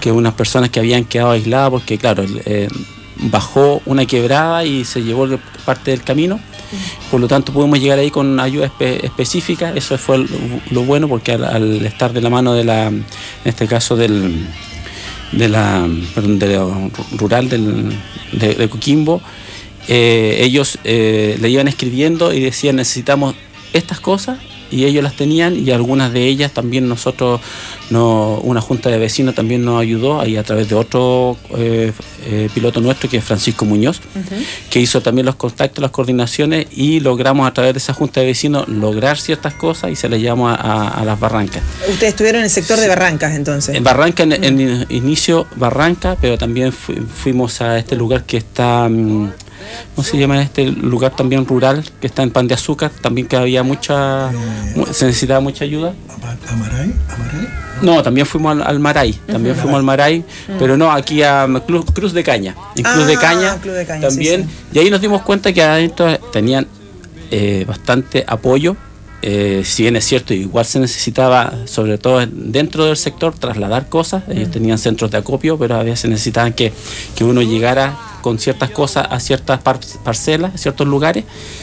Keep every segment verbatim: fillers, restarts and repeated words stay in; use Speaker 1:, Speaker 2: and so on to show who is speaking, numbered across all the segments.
Speaker 1: que unas personas que habían quedado aisladas porque, claro, eh, bajó una quebrada y se llevó parte del camino. Por lo tanto pudimos llegar ahí con ayuda espe- específica. Eso fue lo, lo bueno, porque al, al estar de la mano de la, en este caso del de la perdón, de lo rural del, de, de Coquimbo, eh, ellos eh, le iban escribiendo y decían necesitamos estas cosas, y ellos las tenían, y algunas de ellas también nosotros, no, una junta de vecinos también nos ayudó ahí a través de otro eh, eh, piloto nuestro, que es Francisco Muñoz, uh-huh. que hizo también los contactos, las coordinaciones, y logramos a través de esa junta de vecinos lograr ciertas cosas y se les llevamos a, a, a las barrancas.
Speaker 2: Ustedes estuvieron en el sector de Barrancas entonces.
Speaker 1: En Barranca, en, uh-huh. en inicio Barranca, pero también fu- fuimos a este lugar que está... Um, ¿cómo se llama este lugar también rural que está en Pan de Azúcar? También que había mucha, eh, se necesitaba mucha ayuda.
Speaker 3: ¿Amaray? ¿Amaray?
Speaker 1: No, también fuimos al, al Maray, también uh-huh. fuimos al Maray, uh-huh. pero no, aquí a Cruz, Cruz de Caña. En Cruz, ah, de Caña, Cruz de Caña también, sí, sí. Y ahí nos dimos cuenta que adentro tenían eh, bastante apoyo. Eh, si bien es cierto, igual se necesitaba, sobre todo dentro del sector, trasladar cosas. Uh-huh. Ellos tenían centros de acopio, pero a veces necesitaban que, que uno llegara con ciertas cosas a ciertas par- parcelas, a ciertos lugares.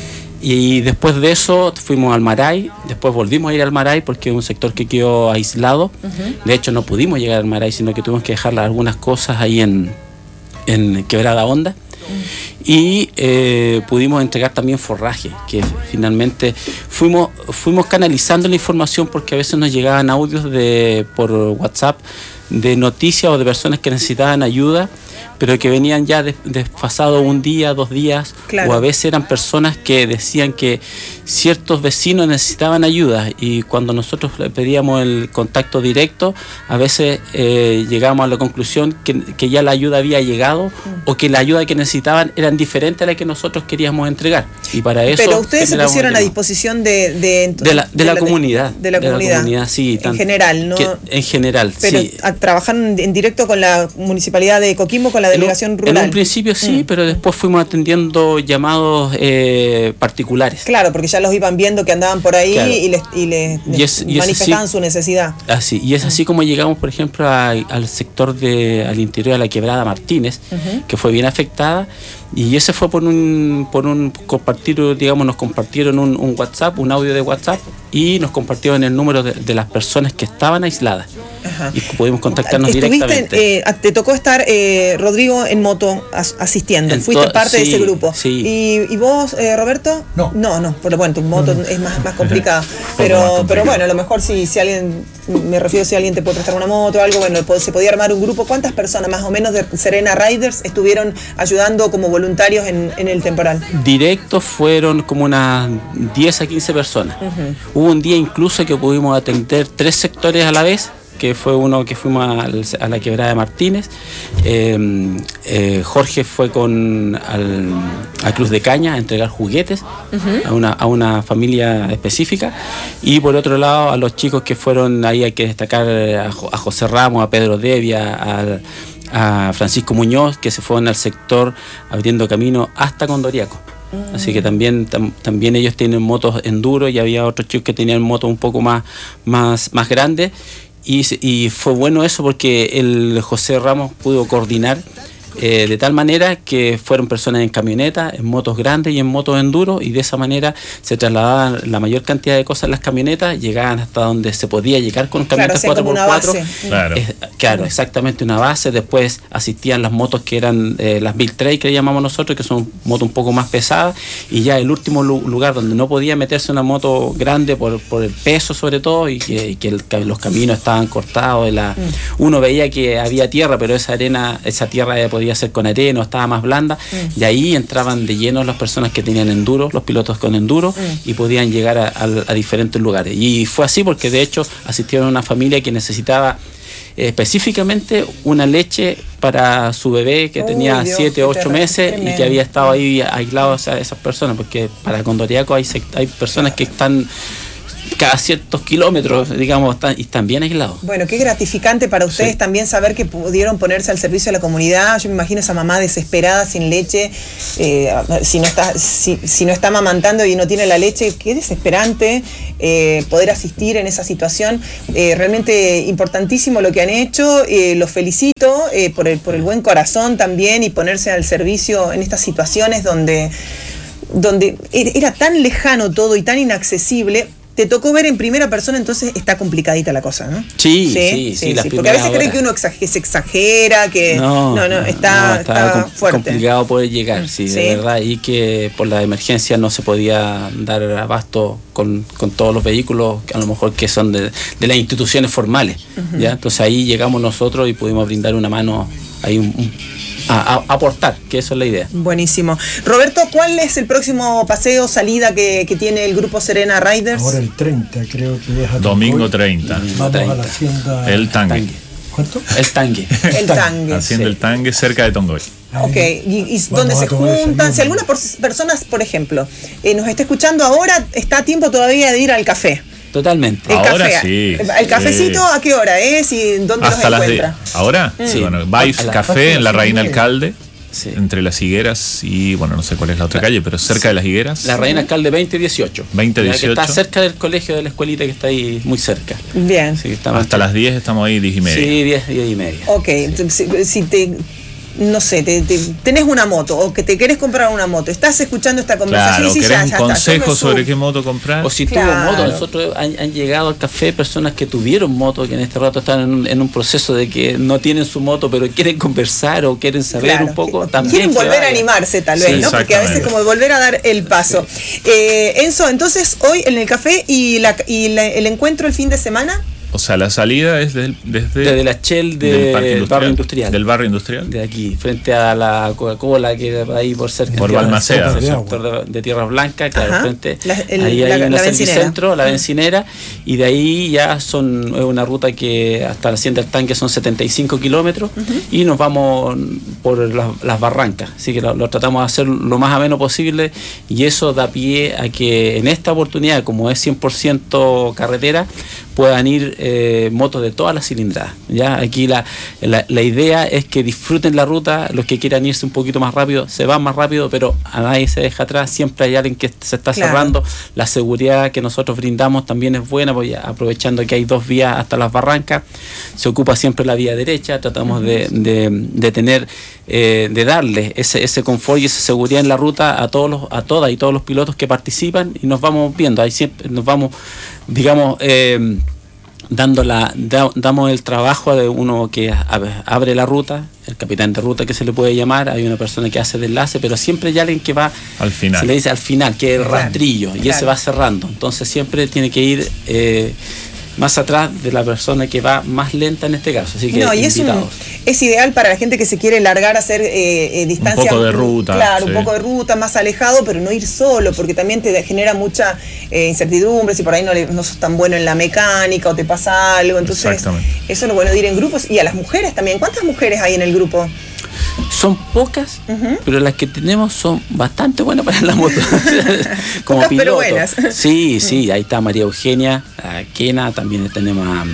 Speaker 1: Y después de eso fuimos al Maray, después volvimos a ir al Maray porque es un sector que quedó aislado. Uh-huh. De hecho no pudimos llegar al Maray, sino que tuvimos que dejar algunas cosas ahí en, en Quebrada Honda. Uh-huh. Y eh, pudimos entregar también forraje, que finalmente fuimos, fuimos canalizando la información, porque a veces nos llegaban audios de por WhatsApp de noticias o de personas que necesitaban ayuda, pero que venían ya desfasados un día, dos días, claro. O a veces eran personas que decían que ciertos vecinos necesitaban ayuda, y cuando nosotros le pedíamos el contacto directo, a veces eh, llegábamos a la conclusión que, que ya la ayuda había llegado, mm. o que la ayuda que necesitaban eran diferentes a la que nosotros queríamos entregar, y para eso...
Speaker 2: Pero ustedes se pusieron a disposición de... De,
Speaker 1: de, la, de, de la, la comunidad.
Speaker 2: De la, de comunidad.
Speaker 1: la comunidad, sí.
Speaker 2: En
Speaker 1: tan,
Speaker 2: general, ¿no?
Speaker 1: Que, en general,
Speaker 2: pero
Speaker 1: sí.
Speaker 2: Pero trabajaron en directo con la Municipalidad de Coquimbo, con la delegación
Speaker 1: en,
Speaker 2: rural.
Speaker 1: En un principio sí, mm. pero después fuimos atendiendo llamados eh, particulares.
Speaker 2: Claro, porque ya los iban viendo que andaban por ahí, claro. y les, y les, les y es, y manifestaban así, su necesidad.
Speaker 1: Así, y es así como llegamos, por ejemplo, a, al sector de, al interior de la Quebrada Martínez, uh-huh. que fue bien afectada, y ese fue por un, por un compartir, digamos, nos compartieron un, un WhatsApp, un audio de WhatsApp, y nos compartieron el número de, de las personas que estaban aisladas. Ajá. Y pudimos contactarnos directamente.
Speaker 2: Eh, te tocó estar, eh, Rodrigo, en moto as, asistiendo. En Fuiste to- parte sí, de ese grupo.
Speaker 1: Sí.
Speaker 2: ¿Y, y vos, eh, Roberto?
Speaker 3: No.
Speaker 2: No, no, por bueno, tu moto no. es más, más complicada. pero, pero bueno, a lo mejor si, si alguien, me refiero si alguien te puede prestar una moto o algo, bueno, se podía armar un grupo. ¿Cuántas personas más o menos de Serena Riders estuvieron ayudando como voluntarios en, en el temporal?
Speaker 1: Directos fueron como unas diez a quince personas. Uh-huh. Hubo un día incluso que pudimos atender tres sectores a la vez, que fue uno que fuimos al, a la Quebrada de Martínez, eh, eh, Jorge fue con al, a Cruz de Caña a entregar juguetes uh-huh. a, una, a una familia específica, y por otro lado a los chicos que fueron, ahí hay que destacar a, a José Ramos, a Pedro Devia, a, a Francisco Muñoz, que se fueron al sector abriendo camino hasta Condoriaco. Así que también tam, también ellos tienen motos enduro, y había otros chicos que tenían motos un poco más, más, más grandes, y, y fue bueno eso porque el José Ramos pudo coordinar eh, de tal manera que fueron personas en camionetas, en motos grandes y en motos enduro, y de esa manera se trasladaban la mayor cantidad de cosas en las camionetas, llegaban hasta donde se podía llegar con camionetas
Speaker 2: claro,
Speaker 1: cuatro por cuatro.
Speaker 3: Claro,
Speaker 1: eh, claro, exactamente, una base. Después asistían las motos que eran eh, las Bill Trail, que le llamamos nosotros, que son motos un poco más pesadas, y ya el último lu- lugar donde no podía meterse una moto grande por, por el peso sobre todo, y que, y que, el, que los caminos estaban cortados, de la, mm. uno veía que había tierra, pero esa arena, esa tierra podía ser con arena, estaba más blanda, mm. y ahí entraban de lleno las personas que tenían enduro, los pilotos con enduro, mm. y podían llegar a, a, a diferentes lugares. Y fue así porque de hecho asistieron a una familia que necesitaba eh, específicamente una leche para su bebé que Uy, tenía siete o ocho meses tremendo. Y que había estado ahí aislado a esas personas, porque para Condoriaco hay, hay personas que están cada ciertos kilómetros, digamos, están, y están bien aislados.
Speaker 2: Bueno, qué gratificante para ustedes
Speaker 1: sí.
Speaker 2: también saber que pudieron ponerse al servicio de la comunidad. Yo me imagino esa mamá desesperada, sin leche, eh, si no está si, si no está amamantando y no tiene la leche, qué desesperante eh, poder asistir en esa situación. Eh, realmente importantísimo lo que han hecho, eh, los felicito eh, por, el, por el buen corazón también y ponerse al servicio en estas situaciones donde, donde era tan lejano todo y tan inaccesible. Te tocó ver en primera persona, entonces está complicadita la cosa, ¿no?
Speaker 1: Sí, sí, sí. sí,
Speaker 2: sí porque a veces creen que uno exagera, se exagera, que no, no, no está, no, está, está fuerte.
Speaker 1: Complicado poder llegar, sí, sí, de verdad, y que por la emergencia no se podía dar abasto con, con todos los vehículos, a lo mejor que son de, de las instituciones formales, uh-huh. ¿ya? Entonces ahí llegamos nosotros y pudimos brindar una mano, ahí un, un A, a aportar, que eso es la idea.
Speaker 2: Buenísimo. Roberto, ¿cuál es el próximo paseo, salida que, que tiene el grupo Serena Riders?
Speaker 3: Ahora el treinta, creo que es.
Speaker 4: Domingo treinta.
Speaker 3: Vamos
Speaker 1: treinta.
Speaker 3: a la hacienda.
Speaker 4: El Tangue.
Speaker 3: ¿Cuánto?
Speaker 1: El Tangue.
Speaker 2: El Tangue.
Speaker 4: Haciendo sí. el Tangue cerca de Tongoy.
Speaker 2: Ok, y, y donde se juntan, si alguna por, personas, por ejemplo, eh, nos está escuchando ahora, está a tiempo todavía de ir al café.
Speaker 1: Totalmente.
Speaker 2: El
Speaker 4: ahora
Speaker 2: café,
Speaker 4: sí.
Speaker 2: ¿El cafecito
Speaker 4: sí.
Speaker 2: a qué hora es y dónde
Speaker 4: Hasta
Speaker 2: los
Speaker 4: las
Speaker 2: encuentra?
Speaker 4: De, ¿Ahora?
Speaker 2: Mm.
Speaker 4: Sí, bueno, Vice Café en la Reina Alcalde.
Speaker 1: Sí.
Speaker 4: Entre las Higueras y, bueno, no sé cuál es la otra la, calle, pero cerca sí. de las Higueras.
Speaker 1: La Reina Alcalde veinte dieciocho.
Speaker 4: veinte dieciocho.
Speaker 1: Que está cerca del colegio, de la escuelita que está ahí muy cerca.
Speaker 2: Bien.
Speaker 4: Sí, hasta las diez estamos ahí, diez y media.
Speaker 1: Sí, diez, diez y media.
Speaker 2: Ok, sí. si, si te... no sé, te, te, tenés una moto o que te querés comprar una moto, estás escuchando esta conversación
Speaker 4: claro,
Speaker 2: y sí,
Speaker 4: ¿querés
Speaker 2: ya,
Speaker 4: un
Speaker 2: ya
Speaker 4: consejo
Speaker 2: está,
Speaker 4: sobre qué moto comprar?
Speaker 1: O si
Speaker 2: claro.
Speaker 1: tuvo moto, nosotros han, han llegado al café personas que tuvieron moto, que en este rato están en un, en un proceso de que no tienen su moto, pero quieren conversar o quieren saber claro, un poco. También
Speaker 2: quieren volver vaya. a animarse tal vez, sí, ¿no? Porque a veces como volver a dar el paso. Sí. Eh, Enzo, entonces hoy en el café y, la, y la, el encuentro el fin de semana.
Speaker 4: O sea, la salida es del, desde,
Speaker 1: desde la Shell de
Speaker 4: del parque industrial,
Speaker 1: barrio industrial.
Speaker 4: Del barrio industrial.
Speaker 1: De aquí, frente a la Coca-Cola, que ahí por cerca.
Speaker 4: Por Balmaceda.
Speaker 1: El sector de, de Tierras Blancas, claro, frente.
Speaker 2: La, el,
Speaker 1: ahí
Speaker 2: la,
Speaker 1: hay un
Speaker 2: centro,
Speaker 1: la bencinera, y de ahí ya son es una ruta que hasta la Hacienda del Tanque son setenta y cinco kilómetros, uh-huh. y nos vamos por las, las barrancas. Así que lo, lo tratamos de hacer lo más ameno posible, y eso da pie a que en esta oportunidad, como es cien por ciento carretera, puedan ir eh, motos de todas las cilindradas. Ya aquí la, la, la idea es que disfruten la ruta, los que quieran irse un poquito más rápido se van más rápido, pero a nadie se deja atrás, siempre hay alguien que se está claro. cerrando. La seguridad que nosotros brindamos también es buena, porque aprovechando que hay dos vías hasta las barrancas, se ocupa siempre la vía derecha, tratamos uh-huh. de, de, de tener eh, de darle ese, ese confort y esa seguridad en la ruta a todos los, a todas y todos los pilotos que participan, y nos vamos viendo, ahí siempre nos vamos, digamos, eh, dando la, da, damos el trabajo de uno que abre la ruta, el capitán de ruta que se le puede llamar, hay una persona que hace el enlace, pero siempre hay alguien que va
Speaker 4: al final,
Speaker 1: se le dice al final, que es el
Speaker 2: claro,
Speaker 1: rastrillo, y
Speaker 2: claro.
Speaker 1: ese va cerrando, entonces siempre tiene que ir eh, más atrás de la persona que va más lenta en este caso, así que
Speaker 2: no, y es, un, es ideal para la gente que se quiere largar a hacer eh, eh, distancia,
Speaker 4: un poco de ruta,
Speaker 2: claro,
Speaker 4: sí.
Speaker 2: un poco de ruta, más alejado, pero no ir solo, porque también te genera mucha eh, incertidumbre, si por ahí no, le, no sos tan bueno en la mecánica o te pasa algo, entonces eso es lo bueno de ir en grupos. Y a las mujeres también, ¿cuántas mujeres hay en el grupo?
Speaker 1: Son pocas, uh-huh. pero las que tenemos son bastante buenas para la moto. Como
Speaker 2: pocas,
Speaker 1: piloto.
Speaker 2: Pero buenas.
Speaker 1: Sí, sí, ahí está María Eugenia, a Kena, también tenemos a,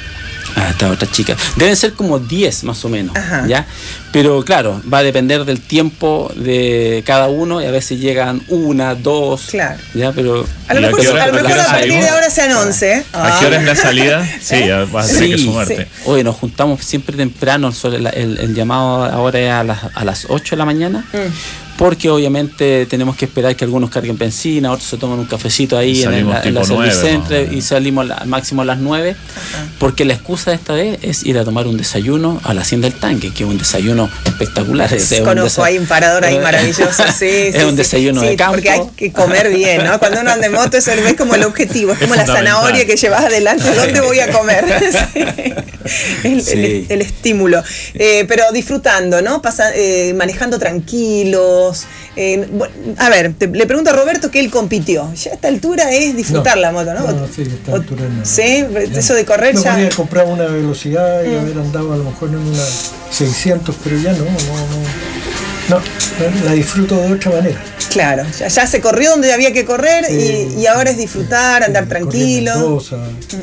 Speaker 1: a esta otra chica. Deben ser como diez más o menos, ajá. ¿ya? Pero claro, va a depender del tiempo de cada uno, y a veces llegan una, dos,
Speaker 2: claro.
Speaker 1: ¿ya? Pero
Speaker 2: a lo mejor, a, hora, a, lo mejor a partir de ahora sean once.
Speaker 4: ¿A qué hora es la salida? Sí, ¿Eh? vas a tener sí, que sumarte.
Speaker 1: Sí. Oye, nos juntamos siempre temprano, el, el, el llamado ahora es a las, a las ocho de la mañana. Mm. Porque obviamente tenemos que esperar que algunos carguen benzina, otros se toman un cafecito ahí en, en la, en la service center, y salimos al máximo a las nueve, ajá. porque la excusa de esta vez es ir a tomar un desayuno a la Hacienda del Tanque, que es un desayuno espectacular.
Speaker 2: Es Conozco, un desay... hay un parador ahí maravilloso, sí,
Speaker 1: es
Speaker 2: sí,
Speaker 1: un
Speaker 2: sí,
Speaker 1: desayuno
Speaker 2: sí,
Speaker 1: de campo.
Speaker 2: Porque hay que comer bien, ¿no? Cuando uno anda en moto eso es como el objetivo, es como es la zanahoria que llevas adelante, ¿dónde voy a comer? Sí. El, sí. el, el estímulo. Eh, pero disfrutando, ¿no? Pasa, eh, manejando tranquilos. Eh, bueno, a ver, te, le pregunto a Roberto que él compitió. Ya a esta altura es disfrutar
Speaker 3: no,
Speaker 2: la moto, ¿no?
Speaker 3: No, sí, a esta altura no.
Speaker 2: Sí, ya. Eso de correr
Speaker 3: me
Speaker 2: ya.
Speaker 3: podría comprar una velocidad y mm. haber andado a lo mejor en una seiscientos, pero ya no, no, no. No, la disfruto de otra manera.
Speaker 2: Claro, ya, ya se corrió donde había que correr
Speaker 3: Sí.
Speaker 2: y, y ahora es disfrutar,
Speaker 3: Sí,
Speaker 2: andar
Speaker 3: corrí en
Speaker 2: tranquilo.
Speaker 3: Mendoza,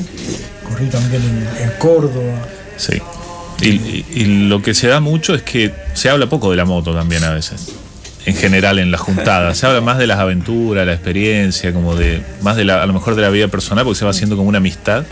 Speaker 3: corrí también en, en Córdoba.
Speaker 4: Sí. Y, y- y lo que se da mucho es que se habla poco de la moto también a veces. En general en las juntadas. Se habla más de las aventuras, la experiencia, como de. Más de la, a lo mejor de la vida personal, porque se va haciendo como una amistad.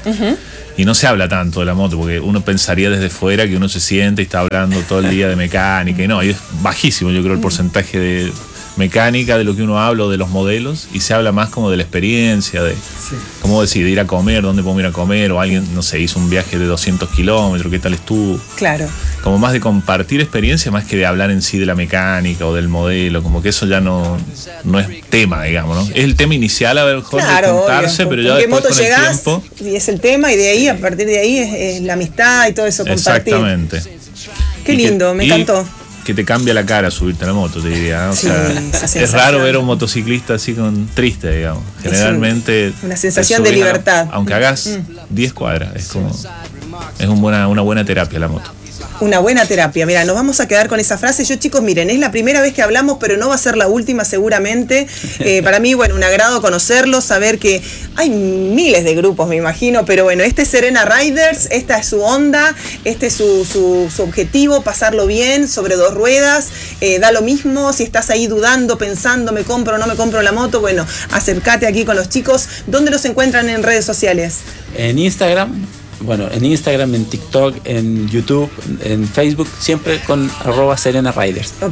Speaker 4: Y no se habla tanto de la moto, porque uno pensaría desde fuera que uno se siente y está hablando todo el día de mecánica. Y no, y es bajísimo, yo creo, el porcentaje de mecánica, de lo que uno habla o de los modelos. Y se habla más como de la experiencia, de.
Speaker 3: Sí.
Speaker 4: ¿Cómo decir? De ir a comer, dónde podemos ir a comer, o alguien, no sé, hizo un viaje de doscientos kilómetros, ¿qué tal estuvo?
Speaker 2: Claro.
Speaker 4: Como más de compartir experiencia, más que de hablar en sí de la mecánica o del modelo, como que eso ya no, no es tema, digamos, ¿no? Es el tema inicial a lo mejor
Speaker 2: Claro,
Speaker 4: de juntarse,
Speaker 2: obvio.
Speaker 4: pero
Speaker 2: ¿Con
Speaker 4: ya
Speaker 2: qué
Speaker 4: después
Speaker 2: moto
Speaker 4: con el
Speaker 2: llegás?
Speaker 4: tiempo.
Speaker 2: Y es el tema, y de ahí, a partir de ahí, es, es la amistad y todo eso, compartir.
Speaker 4: Exactamente.
Speaker 2: Qué
Speaker 4: Y que-
Speaker 2: lindo, me
Speaker 4: y
Speaker 2: encantó.
Speaker 4: Que te cambia la cara subirte a la moto, te diría. ¿no? O
Speaker 2: Sí,
Speaker 4: sea,
Speaker 2: esa
Speaker 4: es
Speaker 2: sensación.
Speaker 4: raro ver a un motociclista así con triste, digamos.
Speaker 2: Es
Speaker 4: Generalmente.
Speaker 2: un- una
Speaker 4: te
Speaker 2: sensación de
Speaker 4: subís a la-
Speaker 2: libertad.
Speaker 4: aunque hagas diez cuadras, es como. Es un buena, una buena terapia la moto.
Speaker 2: Una buena terapia. Mira, nos vamos a quedar con esa frase. Yo, chicos, miren, es la primera vez que hablamos, pero no va a ser la última seguramente. Eh, para mí, bueno, un agrado conocerlos, saber que hay miles de grupos, me imagino, pero bueno, este es Serena Riders, esta es su onda, este es su, su, su objetivo, pasarlo bien sobre dos ruedas. Eh, da lo mismo si estás ahí dudando, pensando, me compro o no me compro la moto. Bueno, acércate aquí con los chicos. ¿Dónde los encuentran en redes sociales?
Speaker 1: En Instagram, bueno, en Instagram, en TikTok, en YouTube, en Facebook, siempre con arroba Serena Riders.
Speaker 2: Ok,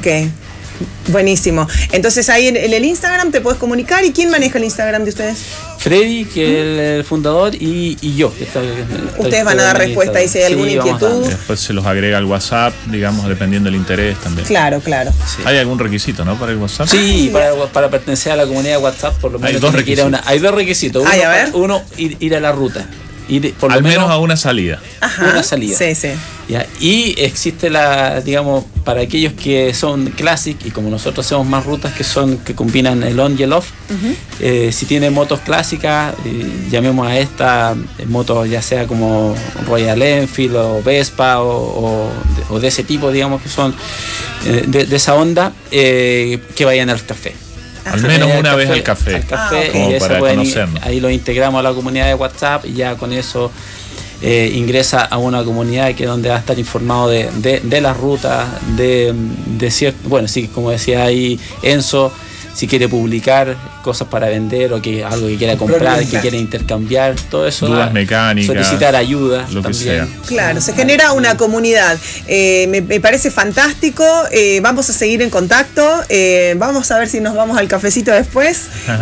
Speaker 2: buenísimo. Entonces ahí en, en el Instagram te puedes comunicar. ¿Y quién maneja el Instagram de ustedes?
Speaker 1: Freddy, que es el fundador, y, y yo. que estoy- estoy
Speaker 2: Ustedes van a dar respuesta ahí si hay alguna
Speaker 1: Sí, vamos
Speaker 2: inquietud.
Speaker 1: dando.
Speaker 4: Después se los agrega al WhatsApp, digamos, dependiendo del interés también.
Speaker 2: Claro, claro.
Speaker 1: Sí.
Speaker 4: ¿Hay algún requisito, no? Para el WhatsApp.
Speaker 1: Sí, para, para pertenecer a la comunidad de WhatsApp, por lo menos
Speaker 4: Hay dos
Speaker 1: tiene que ir a
Speaker 4: requisitos.
Speaker 1: una- hay dos requisitos. Uno,
Speaker 2: Ay, a ver.
Speaker 1: uno, ir, ir a la ruta. Ir, por
Speaker 4: Al
Speaker 1: lo
Speaker 4: menos a una salida.
Speaker 2: Ajá.
Speaker 1: una salida.
Speaker 2: Sí, sí.
Speaker 1: ¿Ya? Y existe la, digamos, para aquellos que son classic, y como nosotros hacemos más rutas que son que combinan el on y el off, eh, si tiene motos clásicas, eh, llamemos a esta eh, moto ya sea como Royal Enfield o Vespa o, o, de, o de ese tipo, digamos, que son eh, de, de esa onda, eh, que vayan al café.
Speaker 4: Al
Speaker 2: Ajá.
Speaker 4: menos
Speaker 1: Vayan
Speaker 4: una vez al café.
Speaker 1: al café,
Speaker 2: Ah, ok.
Speaker 1: y
Speaker 4: Como
Speaker 1: eso
Speaker 4: para
Speaker 1: pueden ir-
Speaker 4: conocernos.
Speaker 1: ahí lo integramos a la comunidad de WhatsApp y ya con eso eh, ingresa a una comunidad que es donde va a estar informado de, de, de las rutas, de, de cierto, bueno, sí, como decía ahí Enzo, si quiere publicar cosas para vender o que algo que quiera
Speaker 3: Comprar
Speaker 1: comprar,
Speaker 3: y
Speaker 1: que
Speaker 3: vender.
Speaker 1: quiera intercambiar, todo eso.
Speaker 4: Dudas
Speaker 1: ah,
Speaker 4: mecánicas,
Speaker 1: solicitar ayuda
Speaker 4: lo que
Speaker 1: también.
Speaker 4: sea.
Speaker 2: Claro, se genera una comunidad. Eh, me, me parece fantástico. Eh, vamos a seguir en contacto. Eh, vamos a ver si nos vamos al cafecito después.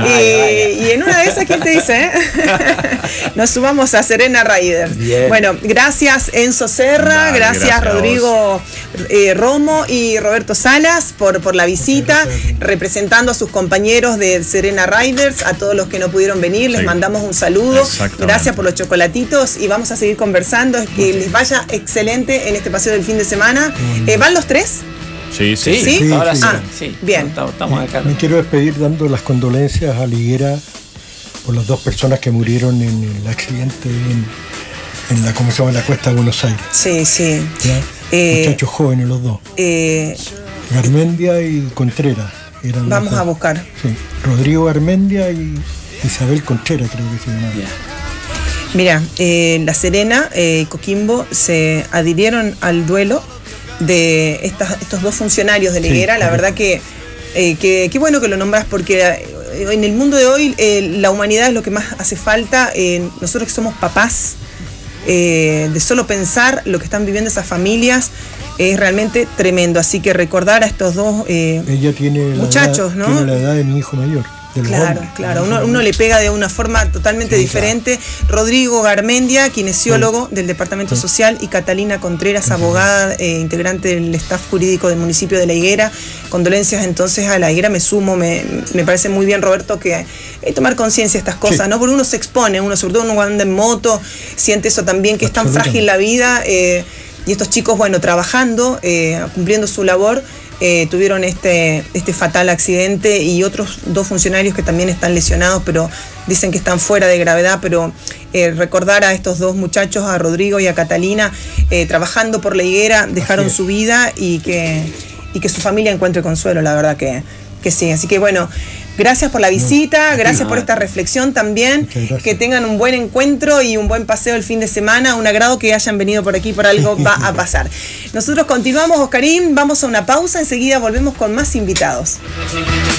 Speaker 2: Eh, y en una de esas, ¿quién te dice? eh? Nos subamos a Serena Riders.
Speaker 1: Bien.
Speaker 2: Bueno, gracias Enzo Serra,
Speaker 4: Dale,
Speaker 2: gracias,
Speaker 4: gracias a
Speaker 2: Rodrigo eh, Romo y Roberto Salas por, por la visita,
Speaker 3: gracias.
Speaker 2: representando a sus compañeros de Serena Riders, a todos los que no pudieron venir, les
Speaker 4: Sí.
Speaker 2: mandamos un saludo.
Speaker 4: Exactamente.
Speaker 2: Gracias por los chocolatitos y vamos a seguir conversando. Que les vaya excelente en este paseo del fin de semana. Eh, ¿Van los tres?
Speaker 4: Sí, sí,
Speaker 1: Sí,
Speaker 4: sí.
Speaker 2: ¿Sí?
Speaker 1: ahora
Speaker 3: sí.
Speaker 1: sí.
Speaker 2: Ah,
Speaker 1: sí.
Speaker 2: bien.
Speaker 1: Estamos, estamos acá.
Speaker 3: Me quiero despedir dando las condolencias a Liguera por las dos personas que murieron en el accidente en, en la, ¿cómo se llama? La Cuesta de Buenos Aires.
Speaker 2: Sí, sí.
Speaker 3: ¿Ya?
Speaker 2: Eh,
Speaker 3: Muchachos jóvenes los dos.
Speaker 2: Eh,
Speaker 3: Garmendia y Contreras. Eran
Speaker 2: vamos
Speaker 3: los
Speaker 2: a
Speaker 3: dos.
Speaker 2: buscar.
Speaker 3: Sí. Rodrigo Garmendia y Isabel Contreras, creo que se llamaba.
Speaker 1: Ya.
Speaker 2: Mira, eh, La Serena y eh, Coquimbo se adhirieron al duelo de estas, estos dos funcionarios de la
Speaker 3: Sí,
Speaker 2: Higuera. La
Speaker 3: correcto.
Speaker 2: verdad que eh, que- qué bueno que lo nombras porque eh, en el mundo de hoy eh, la humanidad es lo que más hace falta. Eh, nosotros que somos papás, eh, de solo pensar lo que están viviendo esas familias es realmente tremendo. Así que recordar a estos dos eh,
Speaker 3: Ella tiene la,
Speaker 2: Muchachos,
Speaker 3: edad,
Speaker 2: ¿no?
Speaker 3: tiene la edad de mi hijo mayor. De los
Speaker 2: Claro,
Speaker 3: hombres.
Speaker 2: claro. Uno, uno le pega de una forma totalmente
Speaker 3: Sí,
Speaker 2: diferente. Rodrigo Garmendia, kinesiólogo del Departamento Social, y Catalina Contreras, abogada, eh, integrante del staff jurídico del municipio de La Higuera. Condolencias entonces a La Higuera. Me sumo, me, me parece muy bien, Roberto, que eh, tomar conciencia de estas cosas,
Speaker 3: Sí.
Speaker 2: ¿no? Porque uno se expone, uno sobre todo uno cuando anda en moto, siente eso también, que es tan
Speaker 3: Absolutamente.
Speaker 2: frágil la vida. eh, y estos chicos, bueno, trabajando, eh, cumpliendo su labor, eh, tuvieron este, este fatal accidente, y otros dos funcionarios que también están lesionados, pero dicen que están fuera de gravedad. Pero eh, recordar a estos dos muchachos, a Rodrigo y a Catalina, eh, trabajando por La Higuera, dejaron
Speaker 3: Así es.
Speaker 2: su vida, y que, y que su familia encuentre consuelo. La verdad que, que sí. Así que bueno, gracias por la visita, gracias por esta reflexión también, que tengan un buen encuentro y un buen paseo el fin de semana, un agrado que hayan venido por aquí, por algo va a pasar. Nosotros continuamos, Oscarín, vamos a una pausa, enseguida volvemos con más invitados.